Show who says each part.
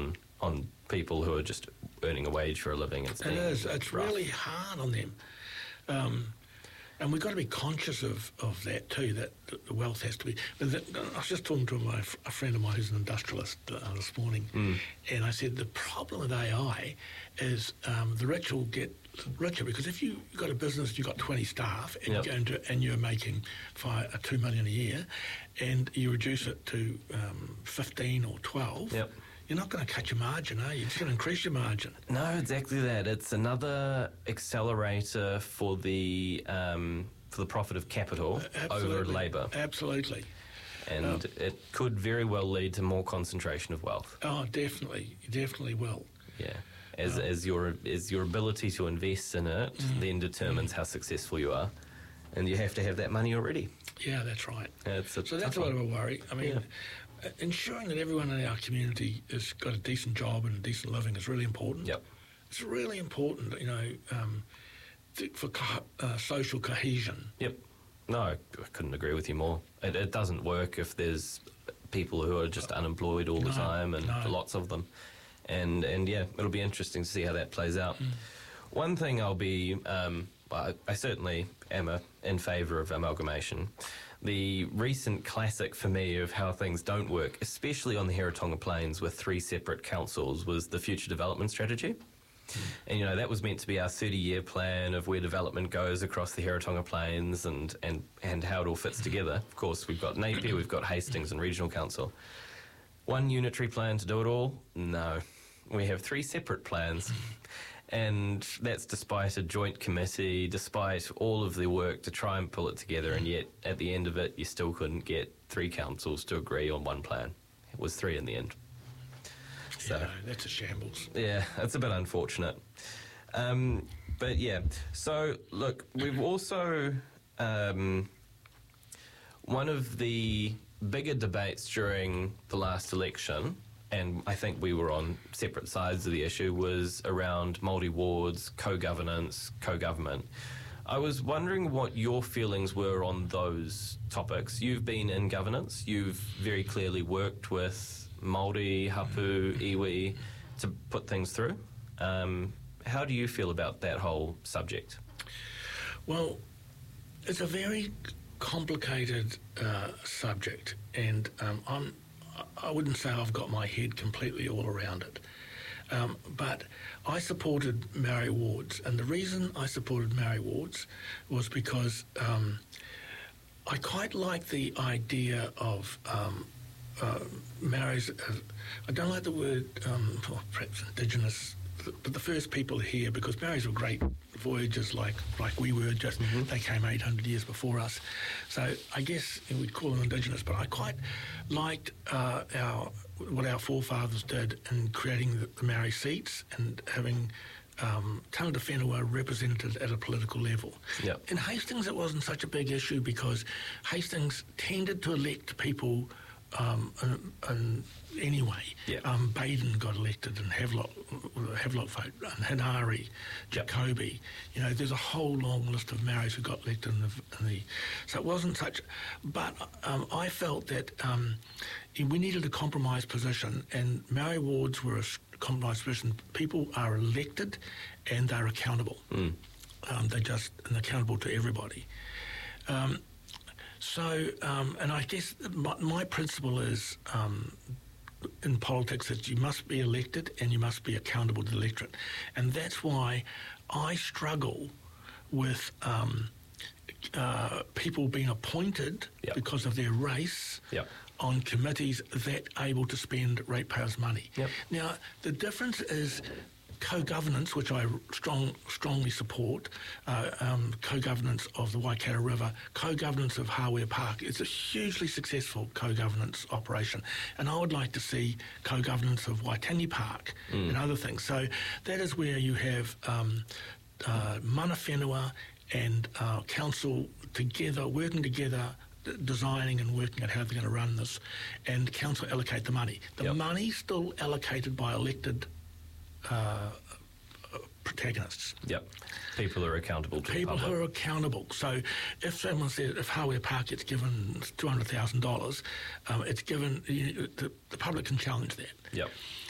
Speaker 1: on people who are just earning a wage for a living.
Speaker 2: It is. It's rough. Really hard on them. And we've got to be conscious of that too, that the wealth has to be... I was just talking to a friend of mine who's an industrialist this morning, and I said the problem with AI is the rich will get richer, because if you've got a business, you've got 20 staff, and you're making $2 million a year, and you reduce it to 15 or 12... You're not going to cut your margin, are you? You're just going to increase your margin.
Speaker 1: No, exactly that. It's another accelerator for the profit of capital over labour.
Speaker 2: Absolutely.
Speaker 1: And it could very well lead to more concentration of wealth.
Speaker 2: Oh, definitely will.
Speaker 1: Yeah. As your ability to invest in it then determines how successful you are. And you have to have that money already.
Speaker 2: Yeah, that's right.
Speaker 1: So
Speaker 2: that's a bit of a worry. I mean, ensuring that everyone in our community has got a decent job and a decent living is really important.
Speaker 1: Yep.
Speaker 2: It's really important, for social cohesion.
Speaker 1: Yep. No, I couldn't agree with you more. It doesn't work if there's people who are just unemployed all the time, and lots of them. And it'll be interesting to see how that plays out. One thing I'll be... I certainly am in favour of amalgamation. The recent classic for me of how things don't work, especially on the Heretaunga Plains with 3 separate councils, was the Future Development Strategy. And, that was meant to be our 30-year plan of where development goes across the Heretaunga Plains and how it all fits together. Of course, we've got Napier, we've got Hastings and Regional Council. One unitary plan to do it all? No. We have 3 separate plans. And that's despite a joint committee, despite all of the work to try and pull it together, and yet at the end of it, you still couldn't get 3 councils to agree on one plan. It was 3 in the end. So
Speaker 2: that's a shambles.
Speaker 1: Yeah, it's a bit unfortunate. But yeah, so look, we've also... one of the bigger debates during the last election, and I think we were on separate sides of the issue, was around Māori wards, co-governance, co-government. I was wondering what your feelings were on those topics. You've been in governance. You've very clearly worked with Māori, hapu, iwi to put things through. How do you feel about that whole subject?
Speaker 2: Well, it's a very complicated subject, and I wouldn't say I've got my head completely all around it. But I supported Maori wards, and the reason I supported Maori wards was because I quite like the idea of Maoris. I don't like the word, perhaps Indigenous, but the first people here, because Maoris were great voyagers like we were, just they came 800 years before us. So I guess we'd call them Indigenous, but I quite liked what our forefathers did in creating the Maori seats and having tangata whenua represented at a political level.
Speaker 1: Yep.
Speaker 2: In Hastings it wasn't such a big issue because Hastings tended to elect people anyway.
Speaker 1: Yep.
Speaker 2: Baden got elected, and Havelock vote, and Hinari, Jacoby.
Speaker 1: Yep.
Speaker 2: There's a whole long list of Maoris who got elected in the so it wasn't such. But I felt that we needed a compromise position, and Maori wards were a compromise position. People are elected, and they're accountable. They're accountable to everybody. And I guess my principle is in politics that you must be elected and you must be accountable to the electorate. And that's why I struggle with people being appointed because of their race on committees that are able to spend ratepayers' money. Now, the difference is co-governance, which I strongly support, co-governance of the Waikato River, co-governance of Hawea Park. It's a hugely successful co-governance operation, and I would like to see co-governance of Waitangi Park and other things. So that is where you have mana whenua and council together, working together, designing and working out how they're going to run this, and council allocate the money. The money's still allocated by elected protagonists.
Speaker 1: People are accountable to
Speaker 2: people
Speaker 1: the public.
Speaker 2: Who are accountable. So if someone says, if Hawea Park gets given $200,000, it's given, the public can challenge that.